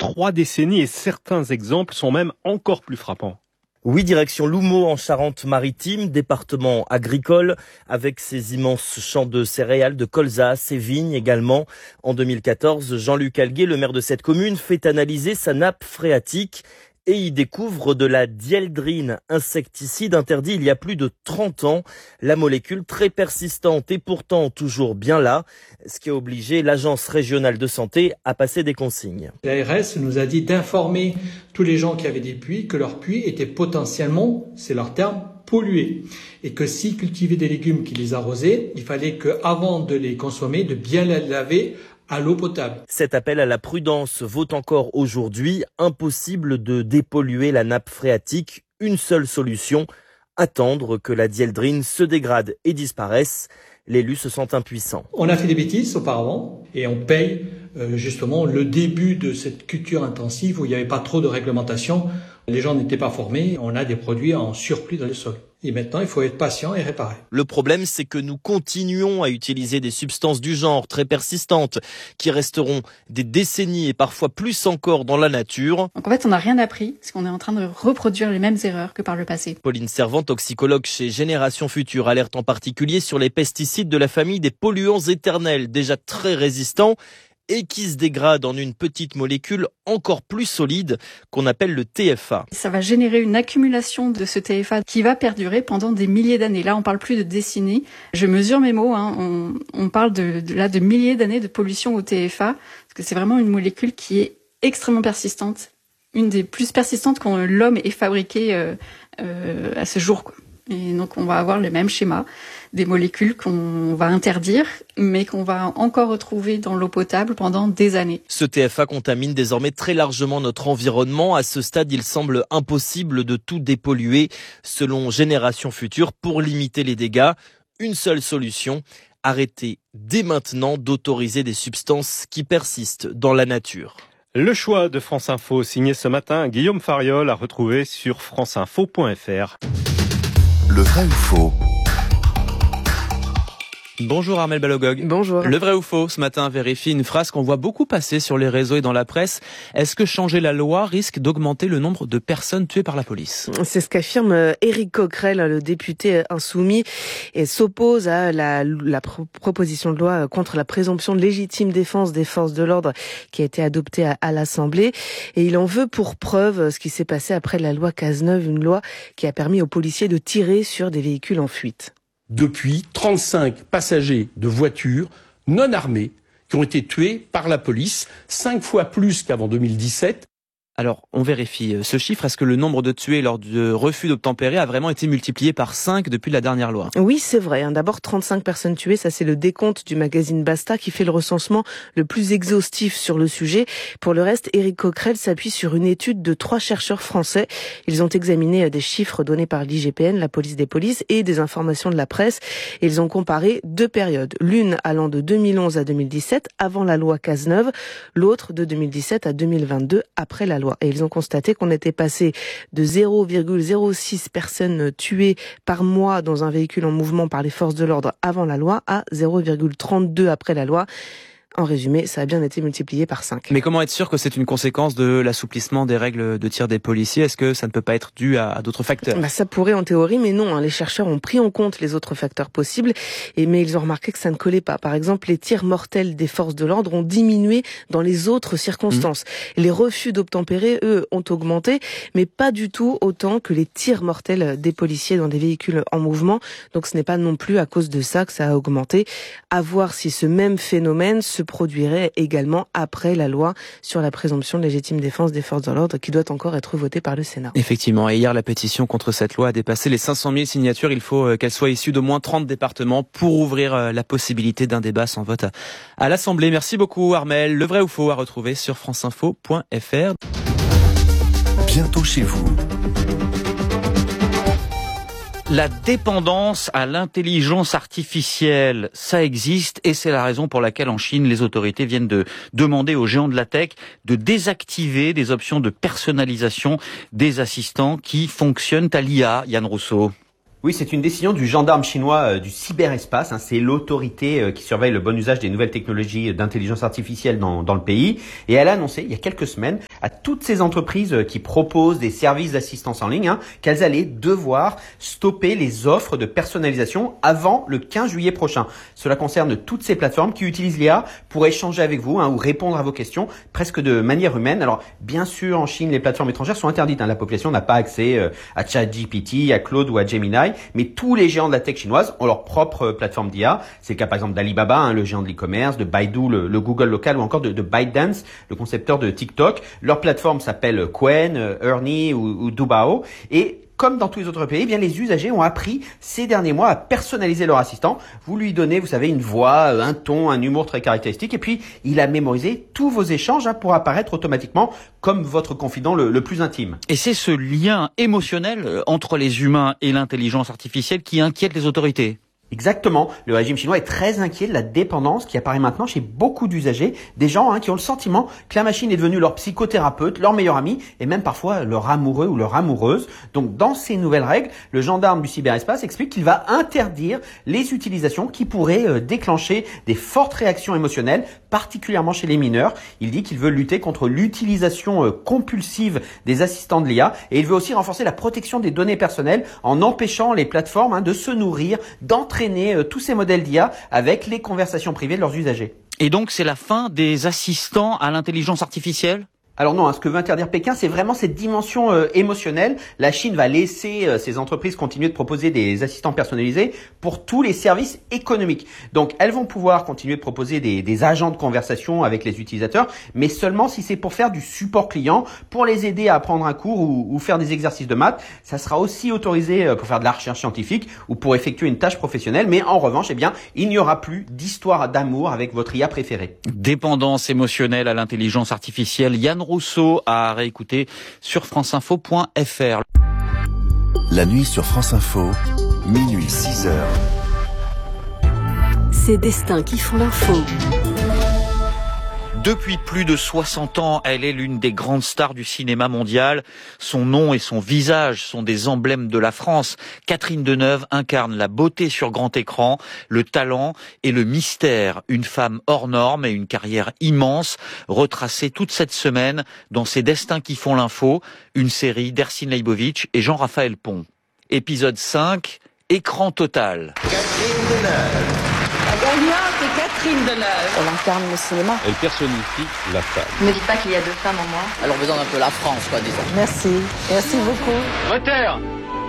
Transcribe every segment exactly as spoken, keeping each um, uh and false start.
trois décennies et certains exemples sont même encore plus frappants. Oui, direction Loumeau en Charente-Maritime, département agricole, avec ses immenses champs de céréales, de colza, ses vignes également. En deux mille quatorze, Jean-Luc Alguet, le maire de cette commune, fait analyser sa nappe phréatique et y découvre de la dieldrine, insecticide interdit il y a plus de trente ans. La molécule très persistante et pourtant toujours bien là, ce qui a obligé l'Agence régionale de santé à passer des consignes. L'A R S nous a dit d'informer tous les gens qui avaient des puits que leurs puits étaient potentiellement, c'est leur terme, pollués. Et que s'ils cultivaient des légumes qui les arrosaient, il fallait qu'avant de les consommer, de bien les laver à l'eau potable. Cet appel à la prudence vaut encore aujourd'hui. Impossible de dépolluer la nappe phréatique. Une seule solution, attendre que la dieldrine se dégrade et disparaisse. L'élu se sent impuissant. On a fait des bêtises auparavant et on paye euh, justement le début de cette culture intensive où il n'y avait pas trop de réglementation. Les gens n'étaient pas formés. On a des produits en surplus dans le sol. Et maintenant, il faut être patient et réparer. Le problème, c'est que nous continuons à utiliser des substances du genre très persistantes qui resteront des décennies et parfois plus encore dans la nature. Donc en fait, on n'a rien appris parce qu'on est en train de reproduire les mêmes erreurs que par le passé. Pauline Servant, toxicologue chez Génération Future, alerte en particulier sur les pesticides de la famille des polluants éternels, déjà très résistants et qui se dégradent en une petite molécule encore plus solide qu'on appelle le T F A. Ça va générer une accumulation de ce T F A qui va perdurer pendant des milliers d'années. Là, on parle plus de décennies. Je mesure mes mots. Hein. On, on parle de, de, là de milliers d'années de pollution au T F A, parce que c'est vraiment une molécule qui est extrêmement persistante, une des plus persistantes quand l'homme est fabriqué euh, euh, à ce jour, quoi. Et donc, on va avoir le même schéma, des molécules qu'on va interdire, mais qu'on va encore retrouver dans l'eau potable pendant des années. Ce T F A contamine désormais très largement notre environnement. À ce stade, il semble impossible de tout dépolluer. Selon Génération Future, pour limiter les dégâts, une seule solution, arrêter dès maintenant d'autoriser des substances qui persistent dans la nature. Le choix de France Info, signé ce matin Guillaume Fariol, à retrouver sur franceinfo point f r. Le vrai ou faux? Bonjour Armelle Balogog. Bonjour. Le vrai ou faux, ce matin, vérifie une phrase qu'on voit beaucoup passer sur les réseaux et dans la presse. Est-ce que changer la loi risque d'augmenter le nombre de personnes tuées par la police? C'est ce qu'affirme Éric Coquerel, le député insoumis, et s'oppose à la, la pro- proposition de loi contre la présomption de légitime défense des forces de l'ordre qui a été adoptée à, à l'Assemblée. Et il en veut pour preuve ce qui s'est passé après la loi Cazeneuve, une loi qui a permis aux policiers de tirer sur des véhicules en fuite. Depuis, trente-cinq passagers de voitures non armés qui ont été tués par la police, cinq fois plus qu'avant deux mille dix-sept. Alors, on vérifie ce chiffre. Est-ce que le nombre de tués lors de refus d'obtempérer a vraiment été multiplié par cinq depuis la dernière loi? Oui, c'est vrai. D'abord, trente-cinq personnes tuées. Ça, c'est le décompte du magazine Basta qui fait le recensement le plus exhaustif sur le sujet. Pour le reste, Éric Coquerel s'appuie sur une étude de trois chercheurs français. Ils ont examiné des chiffres donnés par l'I G P N, la police des polices, et des informations de la presse. Et ils ont comparé deux périodes. L'une allant de deux mille onze à deux mille dix-sept, avant la loi Cazeneuve. L'autre de deux mille dix-sept à deux mille vingt-deux, après la loi. Et ils ont constaté qu'on était passé de zéro virgule zéro six personnes tuées par mois dans un véhicule en mouvement par les forces de l'ordre avant la loi à zéro virgule trente-deux après la loi. En résumé, ça a bien été multiplié par cinq. Mais comment être sûr que c'est une conséquence de l'assouplissement des règles de tir des policiers? Est-ce que ça ne peut pas être dû à, à d'autres facteurs? Bah, ça pourrait en théorie, mais non. Hein. Les chercheurs ont pris en compte les autres facteurs possibles, et, mais ils ont remarqué que ça ne collait pas. Par exemple, les tirs mortels des forces de l'ordre ont diminué dans les autres circonstances. Mmh. Les refus d'obtempérer, eux, ont augmenté, mais pas du tout autant que les tirs mortels des policiers dans des véhicules en mouvement. Donc ce n'est pas non plus à cause de ça que ça a augmenté. À voir si ce même phénomène se produirait également après la loi sur la présomption de légitime défense des forces de l'ordre qui doit encore être votée par le Sénat. Effectivement, et hier la pétition contre cette loi a dépassé les cinq cent mille signatures. Il faut qu'elle soit issue d'au moins trente départements pour ouvrir la possibilité d'un débat sans vote à, à l'Assemblée. Merci beaucoup Armelle. Le vrai ou faux à retrouver sur franceinfo point f r. Bientôt chez vous. La dépendance à l'intelligence artificielle, ça existe et c'est la raison pour laquelle en Chine, les autorités viennent de demander aux géants de la tech de désactiver des options de personnalisation des assistants qui fonctionnent à l'I A. Yann Rousseau. Oui, c'est une décision du gendarme chinois euh, du cyberespace. Hein, c'est l'autorité euh, qui surveille le bon usage des nouvelles technologies d'intelligence artificielle dans, dans le pays. Et elle a annoncé il y a quelques semaines à toutes ces entreprises qui proposent des services d'assistance en ligne hein, qu'elles allaient devoir stopper les offres de personnalisation avant le quinze juillet prochain. Cela concerne toutes ces plateformes qui utilisent l'I A pour échanger avec vous hein, ou répondre à vos questions presque de manière humaine. Alors bien sûr, en Chine, les plateformes étrangères sont interdites. Hein. La population n'a pas accès euh, à ChatGPT, à Claude ou à Gemini, mais tous les géants de la tech chinoise ont leur propre plateforme d'I A. C'est le cas par exemple d'Alibaba, hein, le géant de l'e-commerce, de Baidu, le, le Google local, ou encore de, de ByteDance, le concepteur de TikTok. Leur plateforme s'appelle Qwen, Ernie ou, ou Dubao. Et comme dans tous les autres pays, eh bien les usagers ont appris ces derniers mois à personnaliser leur assistant. Vous lui donnez, vous savez, une voix, un ton, un humour très caractéristique, et puis il a mémorisé tous vos échanges hein, pour apparaître automatiquement comme votre confident le, le plus intime. Et c'est ce lien émotionnel entre les humains et l'intelligence artificielle qui inquiète les autorités. Exactement. Le régime chinois est très inquiet de la dépendance qui apparaît maintenant chez beaucoup d'usagers, des gens hein, qui ont le sentiment que la machine est devenue leur psychothérapeute, leur meilleur ami et même parfois leur amoureux ou leur amoureuse. Donc dans ces nouvelles règles, le gendarme du cyberespace explique qu'il va interdire les utilisations qui pourraient euh, déclencher des fortes réactions émotionnelles, particulièrement chez les mineurs. Il dit qu'il veut lutter contre l'utilisation euh, compulsive des assistants de l'I A et il veut aussi renforcer la protection des données personnelles en empêchant les plateformes hein, de se nourrir, d'entraîner Traîner tous ces modèles d'I A avec les conversations privées de leurs usagers. Et donc c'est la fin des assistants à l'intelligence artificielle ? Alors non, hein, ce que veut interdire Pékin, c'est vraiment cette dimension euh, émotionnelle. La Chine va laisser euh, ces entreprises continuer de proposer des assistants personnalisés pour tous les services économiques. Donc elles vont pouvoir continuer de proposer des, des agents de conversation avec les utilisateurs, mais seulement si c'est pour faire du support client, pour les aider à apprendre un cours ou, ou faire des exercices de maths. Ça sera aussi autorisé euh, pour faire de la recherche scientifique ou pour effectuer une tâche professionnelle. Mais en revanche, eh bien, il n'y aura plus d'histoire d'amour avec votre I A préférée. Dépendance émotionnelle à l'intelligence artificielle. Yann Rousseau à réécouter sur franceinfo point f r. La nuit sur France Info, minuit six heures. Ces destins qui font l'info. Depuis plus de soixante ans, elle est l'une des grandes stars du cinéma mondial. Son nom et son visage sont des emblèmes de la France. Catherine Deneuve incarne la beauté sur grand écran, le talent et le mystère. Une femme hors norme et une carrière immense, retracée toute cette semaine dans Ces destins qui font l'info, une série d'Ercine Leibovitch et Jean-Raphaël Pont. Épisode cinq, écran total. Catherine Deneuve. La gagnante est Catherine Deneuve. Elle incarne le cinéma. Elle personnifie la femme. Ne dites pas qu'il y a deux femmes en moi. Elle représente un peu la France, quoi, disons. Merci. Merci beaucoup. Moteur.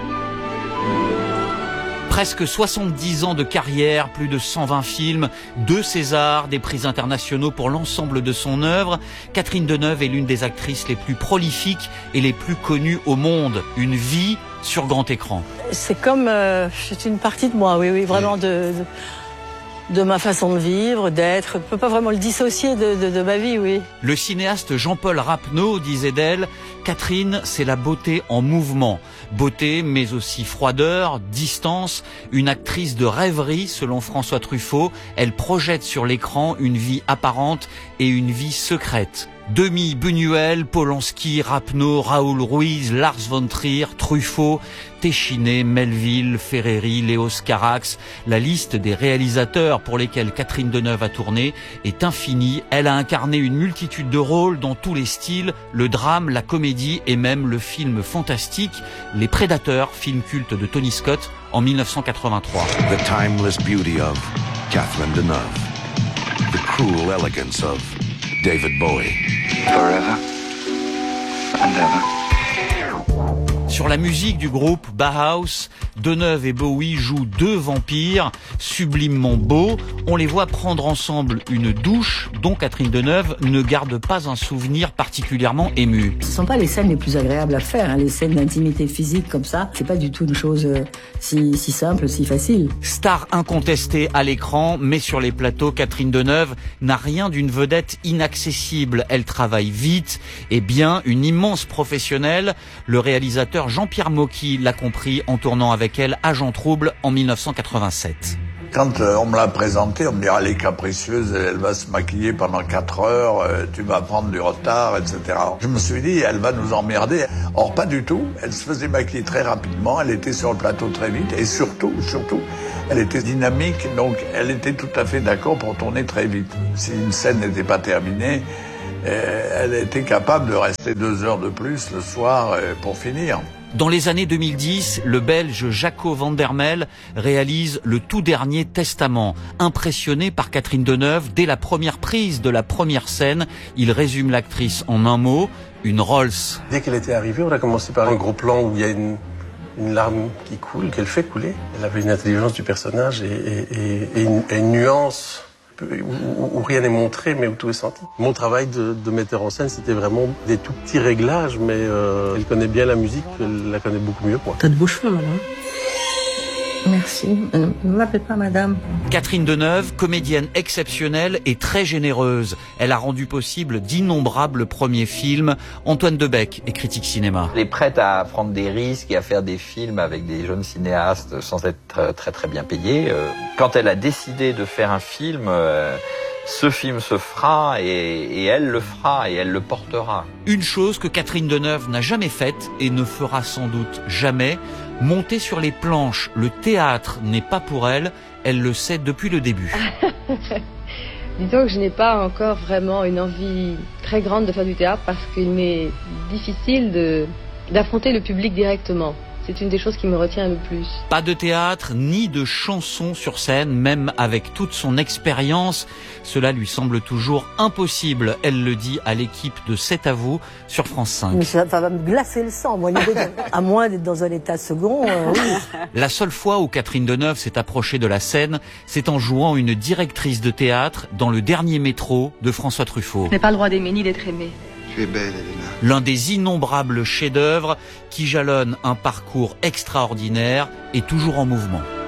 Presque soixante-dix ans de carrière, plus de cent vingt films, deux Césars, des prix internationaux pour l'ensemble de son œuvre. Catherine Deneuve est l'une des actrices les plus prolifiques et les plus connues au monde. Une vie sur grand écran. C'est comme, euh, c'est une partie de moi, oui, oui, vraiment de, de, de ma façon de vivre, d'être. Je ne peux pas vraiment le dissocier de, de, de ma vie, oui. Le cinéaste Jean-Paul Rapneau disait d'elle, Catherine, c'est la beauté en mouvement. Beauté, mais aussi froideur, distance, une actrice de rêverie, selon François Truffaut. Elle projette sur l'écran une vie apparente et une vie secrète. Demi, Buñuel, Polanski, Rapneau, Raoul Ruiz, Lars von Trier, Truffaut, Téchiné, Melville, Ferreri, Léos Carax. La liste des réalisateurs pour lesquels Catherine Deneuve a tourné est infinie. Elle a incarné une multitude de rôles dans tous les styles, le drame, la comédie et même le film fantastique, Les Prédateurs, film culte de Tony Scott en mille neuf cent quatre-vingt-trois. The timeless beauty of Catherine Deneuve. The cruel elegance of David Bowie. Forever and ever. Sur la musique du groupe Bauhaus, Deneuve et Bowie jouent deux vampires sublimement beaux. On les voit prendre ensemble une douche dont Catherine Deneuve ne garde pas un souvenir particulièrement ému. Ce ne sont pas les scènes les plus agréables à faire, hein. Les scènes d'intimité physique comme ça, c'est pas du tout une chose euh, si, si simple, si facile. Star incontestée à l'écran, mais sur les plateaux, Catherine Deneuve n'a rien d'une vedette inaccessible. Elle travaille vite et bien, une immense professionnelle. Le réalisateur Jean-Pierre Mocky l'a compris en tournant avec elle Agent Trouble en mille neuf cent quatre-vingt-sept. Quand euh, on me l'a présentée, on me dit « Elle est capricieuse, elle va se maquiller pendant quatre heures, euh, tu vas prendre du retard, et cetera » Je me suis dit « Elle va nous emmerder ». Or, pas du tout. Elle se faisait maquiller très rapidement, elle était sur le plateau très vite et surtout, surtout, elle était dynamique, donc elle était tout à fait d'accord pour tourner très vite. Si une scène n'était pas terminée, Et elle était capable de rester deux heures de plus le soir pour finir. Dans les années deux mille dix, le Belge Jaco van der Mel réalise Le tout dernier testament. Impressionné par Catherine Deneuve, dès la première prise de la première scène, il résume l'actrice en un mot, une Rolls. Dès qu'elle était arrivée, on a commencé par un gros plan où il y a une, une larme qui coule, qu'elle fait couler. Elle avait une intelligence du personnage et, et, et, et, une, et une nuance où, où rien n'est montré, mais où tout est senti. Mon travail de, de metteur en scène, c'était vraiment des tout petits réglages, mais euh, elle connaît bien la musique, elle la connaît beaucoup mieux que moi. T'as de beaux cheveux, madame. Merci. Ne m'appelez pas madame. Catherine Deneuve, comédienne exceptionnelle et très généreuse. Elle a rendu possible d'innombrables premiers films. Antoine Debec est critique cinéma. Elle est prête à prendre des risques et à faire des films avec des jeunes cinéastes sans être très très bien payée. Quand elle a décidé de faire un film, ce film se fera et, et elle le fera et elle le portera. Une chose que Catherine Deneuve n'a jamais faite et ne fera sans doute jamais, monter sur les planches. Le théâtre n'est pas pour elle, elle le sait depuis le début. Disons que je n'ai pas encore vraiment une envie très grande de faire du théâtre parce qu'il m'est difficile de, d'affronter le public directement. C'est une des choses qui me retient le plus. Pas de théâtre, ni de chansons sur scène, même avec toute son expérience. Cela lui semble toujours impossible. Elle le dit à l'équipe de C'est à vous sur France cinq. Mais ça, ça va me glacer le sang, moi. À moins d'être dans un état second, euh, oui. La seule fois où Catherine Deneuve s'est approchée de la scène, c'est en jouant une directrice de théâtre dans Le Dernier Métro de François Truffaut. Je n'ai pas le droit d'aimer ni d'être aimé. Tu es belle, Elena. L'un des innombrables chefs-d'œuvre qui jalonnent un parcours extraordinaire et toujours en mouvement.